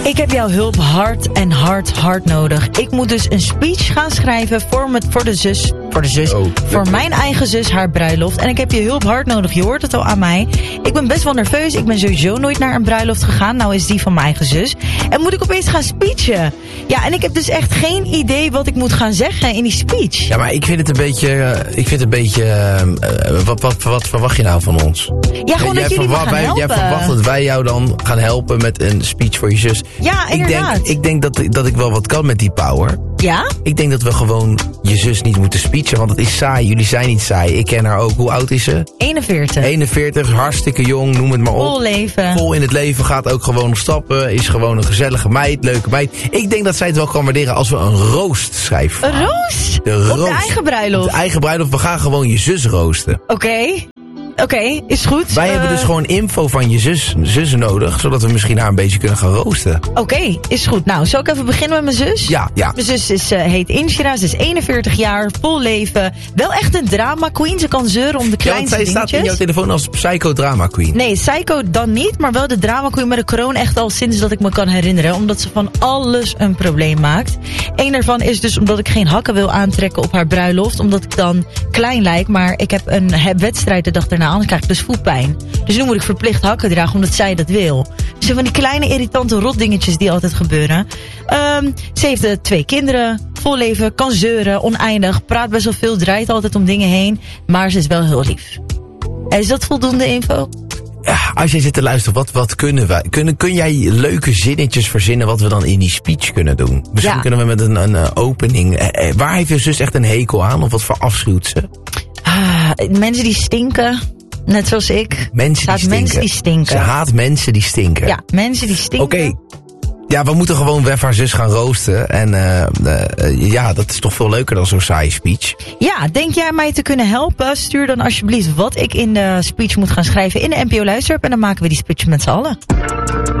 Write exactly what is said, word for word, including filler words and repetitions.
Ik heb jouw hulp hard en hard, hard nodig. Ik moet dus een speech gaan schrijven voor, me, voor de zus. Voor de zus. Oh, voor mijn eigen zus, haar bruiloft. En ik heb je hulp hard nodig. Je hoort het al aan mij. Ik ben best wel nerveus. Ik ben sowieso nooit naar een bruiloft gegaan. Nou is die van mijn eigen zus. En moet ik opeens gaan speechen. Ja, en ik heb dus echt geen idee wat ik moet gaan zeggen in die speech. Ja, maar ik vind het een beetje... Uh, ik vind het een beetje... Uh, wat, wat, wat verwacht je nou van ons? Ja, gewoon jij dat jullie me gaan wij, helpen. Jij verwacht dat wij jou dan gaan helpen met een speech voor je zus. Ja, inderdaad. Ik denk, ik denk dat, dat ik wel wat kan met die power. Ja? Ik denk dat we gewoon je zus niet moeten speechen, want het is saai. Jullie zijn niet saai. Ik ken haar ook. Hoe oud is ze? eenenveertig. eenenveertig, hartstikke jong, noem het maar op. Vol leven. Vol in het leven, gaat ook gewoon nog stappen. Is gewoon een gezellige meid, leuke meid. Ik denk dat zij het wel kan waarderen als we een roost schrijven. Een roost? De roost. Op de eigen bruiloft? Op de eigen bruiloft. We gaan gewoon je zus roosten. Oké. Okay. Oké, okay, is goed. Wij uh, hebben dus gewoon info van je zus, zussen nodig, zodat we misschien haar een beetje kunnen gaan roosten. Oké, okay, is goed. Nou, zal ik even beginnen met mijn zus? Ja, ja. Mijn zus is, uh, heet Inshira, ze is eenenveertig jaar, vol leven. Wel echt een drama queen, ze kan zeuren om de kleinste dingetjes. Ja, zij staat in jouw telefoon als psycho drama queen. Nee, psycho dan niet, maar wel de drama queen met de kroon echt al sinds dat ik me kan herinneren. Omdat ze van alles een probleem maakt. Eén daarvan is dus omdat ik geen hakken wil aantrekken op haar bruiloft. Omdat ik dan klein lijk, maar ik heb een heb wedstrijd de dag daarna. Dan krijg ik dus voetpijn. Dus nu moet ik verplicht hakken dragen omdat zij dat wil. Dus van die kleine irritante rotdingetjes die altijd gebeuren. Um, ze heeft uh, twee kinderen. Vol leven, kan zeuren, oneindig. Praat best wel veel, draait altijd om dingen heen. Maar ze is wel heel lief. Is dat voldoende info? Ja, als jij zit te luisteren, wat, wat kunnen wij? Kun, kun jij leuke zinnetjes verzinnen wat we dan in die speech kunnen doen? Misschien ja. kunnen we met een, een uh, opening. Uh, uh, waar heeft je zus echt een hekel aan? Of wat verafschuwt ze? Ah, mensen die stinken. Net zoals ik. Mensen die, stinken. mensen die stinken. Ze haat mensen die stinken. Ja, mensen die stinken. Oké. Okay. Ja, we moeten gewoon weer haar zus gaan roosten. En uh, uh, ja, dat is toch veel leuker dan zo'n saaie speech. Ja, denk jij mij te kunnen helpen? Stuur dan alsjeblieft wat ik in de speech moet gaan schrijven in de N P O Luisterapp. En dan maken we die speech met z'n allen.